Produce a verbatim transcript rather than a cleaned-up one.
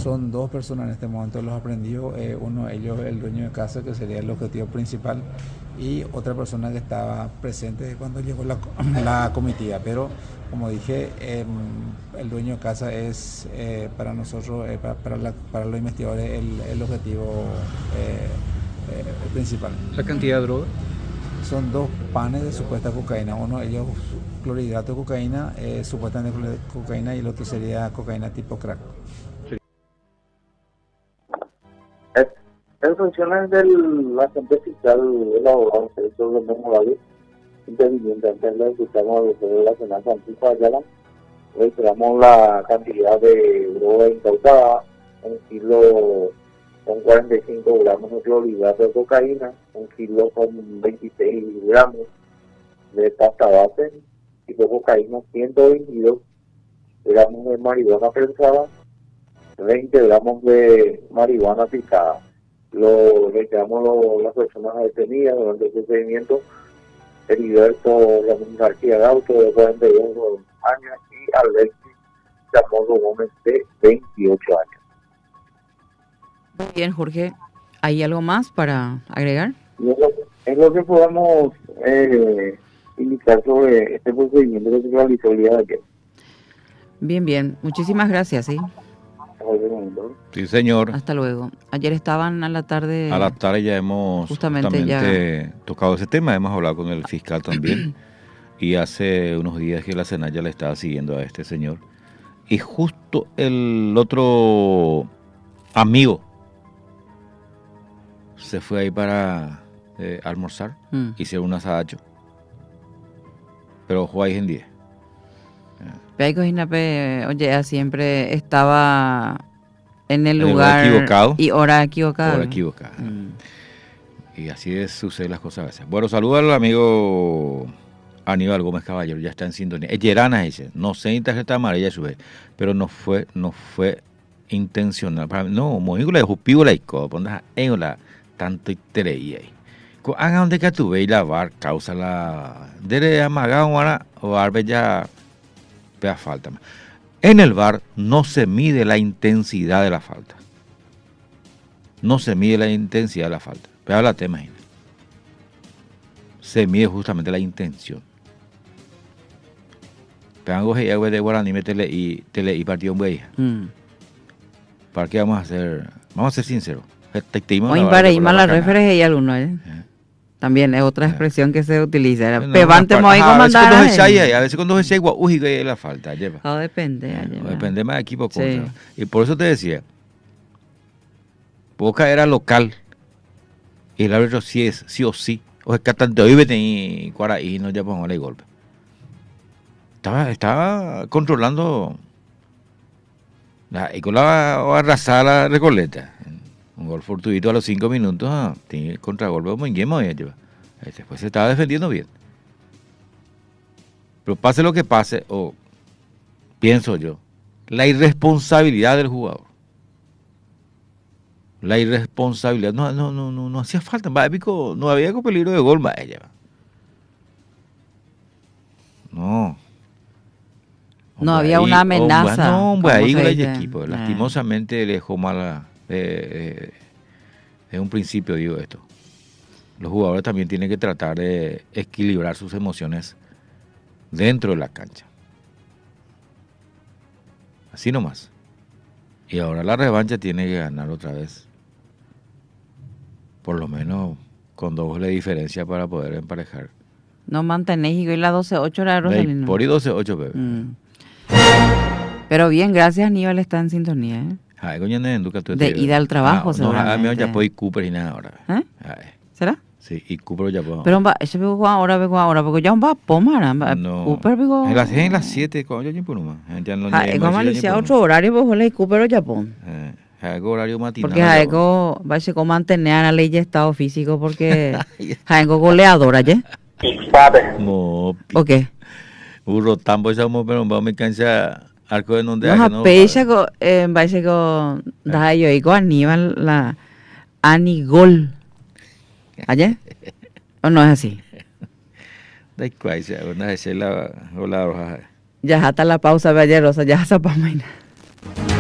son dos personas en este momento los aprendidos, eh, uno de ellos el dueño de casa, que sería el objetivo principal, y otra persona que estaba presente cuando llegó la, la comitiva. Pero como dije, eh, el dueño de casa es eh, para nosotros, eh, para, para, la, para los investigadores, el, el objetivo eh, eh, principal. ¿La cantidad de droga? Son dos panes de supuesta cocaína, uno de ellos clorhidrato de cocaína, eh, supuestamente cocaína, y el otro sería cocaína tipo crack. Es, en funciones de la gente fiscal elaborado sobre los memorales intervinientes antes de ejecutamos de la Senasa Antigua Ayala, registramos la cantidad de droga incautada, un kilo con cuarenta y cinco gramos de clorhidrato de cocaína, un kilo con veintiséis gramos de pasta base, tipo cocaína, ciento veintidós gramos de marihuana prensada, veinte gramos de marihuana picada. Lo retiramos lo, las personas detenidas durante el procedimiento: Heriberto Ramón García Gauto, de cuarenta y uno años, y Alexis Chamoso Gómez, de veintiocho años. Muy bien, Jorge. ¿Hay algo más para agregar? Es lo, es lo que podamos eh, indicar sobre este procedimiento que se realizó el día de ayer. Bien, bien. Muchísimas gracias, ¿sí? Sí, señor. Hasta luego. Ayer estaban a la tarde... A la tarde ya hemos justamente, justamente ya... tocado ese tema, hemos hablado con el fiscal también, y hace unos días que la Senaya le estaba siguiendo a este señor, y justo el otro amigo se fue ahí para eh, almorzar, mm. hicieron un asadacho, pero ojo ahí en diez. Oye, siempre estaba en el en lugar el equivocado y hora equivocada. Hora equivocada. Mm. Y así es, sucede las cosas a veces. Bueno, saludo al amigo Aníbal Gómez Caballero, ya está en sintonía. Es Yerana, dice, no sé ni tarjeta amarilla sube, pero no fue, no fue intencional. No, muy la jupigo la ico, ponda en la tanto iterei ahí. Haga donde que tuve y lavar causa la dere amaga o arbe ya pea falta. En el V A R no se mide la intensidad de la falta. No se mide la intensidad de la falta. Pero la tema, imagina. Se mide justamente la intención. Pero ya de Guaraní me tele y tele y partido un güey. ¿Para qué vamos a hacer? Vamos a ser sinceros. Hoy para ir mal la referencia y alguno, ¿eh? También es otra expresión que se utiliza. Era no, pevante muy comandar. A veces cuando se igual, uy, que la falta lleva. No depende. Eh, no, depende más de equipo contra. Sí. Y por eso te decía, Boca era local y el árbitro sí es, sí o sí. O es que tanto hoy vete y cuara y no ya pongo el golpe. Estaba, estaba controlando la y con la arrasada la Recoleta. Un gol fortuito a los cinco minutos, ah, tiene contragolpe muy bien, después se estaba defendiendo bien. Pero pase lo que pase, o pienso yo, la irresponsabilidad del jugador. La irresponsabilidad, no, no, no, no, no hacía falta, no había peligro de gol, vaya. No. No había ahí, una amenaza. No, hombre, ahí el equipo, lastimosamente le dejó mala. Eh, eh, es un principio, digo esto. Los jugadores también tienen que tratar de equilibrar sus emociones dentro de la cancha. Así nomás. Y ahora la revancha tiene que ganar otra vez. Por lo menos con dos goles de diferencia para poder emparejar. No mantenéis y la doce ocho era Rosalino. Por y doce ocho, bebé. Mm. Pero bien, gracias, Aníbal, está en sintonía, ¿eh? Ay, coño, de ida al trabajo, ah, seguramente. No, a mí ya puedo ir Cooper y nada ahora. ¿Eh? ¿Será? Sí, y Cooper ya puedo. Pero ese veo ahora, veo ahora, porque ya va a pomar. No. Cooper veo. En las seis, en las siete, cuando yo por una. Ya no. Ah, es como alicia otro horario, pues le Cooper o Japón. Eh, algo horario matinal. Porque algo va a ser como mantener a la ley de estado físico, porque algo goleadora, ¿ya? No. ¿O qué? Burro tambo esa mo pero vamos me cansa. Arco de donde no no pecha go eh parece go da yo y go Aníbal la Anigol ayer o no es así da cuál sea una es la hola roja ya hasta la pausa de ayer Rosa ya hasta para mañana.